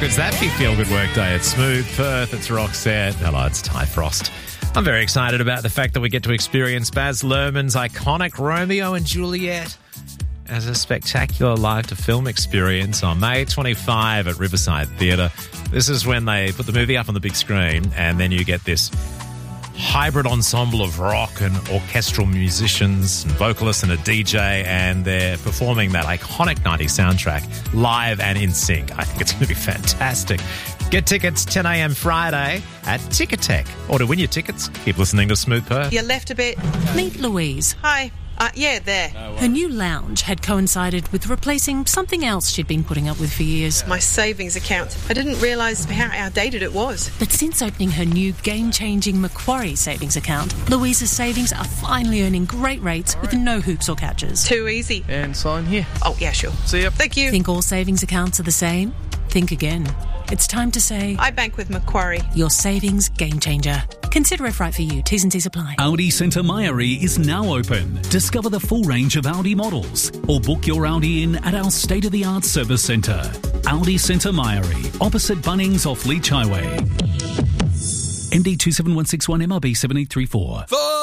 good's that be feel-good work day? It's Smooth Perth, it's Roxette. Hello, it's Ty Frost. I'm very excited about the fact that we get to experience Baz Luhrmann's iconic Romeo and Juliet as a spectacular live-to-film experience on May 25 at Riverside Theatre. This is when they put the movie up on the big screen, and then you get this hybrid ensemble of rock and orchestral musicians and vocalists and a DJ, and they're performing that iconic 90s soundtrack live and in sync. I think it's going to be fantastic. Get tickets 10 a.m. Friday at Ticketek. Or to win your tickets, keep listening to Smooth Perth. You left a bit. Meet Louise. Hi. Yeah, there. Her new lounge had coincided with replacing something else she'd been putting up with for years. My savings account. I didn't realise how outdated it was. But since opening her new game-changing Macquarie savings account, Louise's savings are finally earning great rates with no hoops or catches. Too easy. And sign here. Oh, yeah, sure. See ya. Thank you. Think all savings accounts are the same? Think again. It's time to say, I bank with Macquarie. Your savings game changer. Consider if right for you. T's and C's apply. Audi Centre Mairie is now open. Discover the full range of Audi models or book your Audi in at our state-of-the-art service centre. Audi Centre Mairie, opposite Bunnings off Leach Highway. MD 27161 MRB 7834.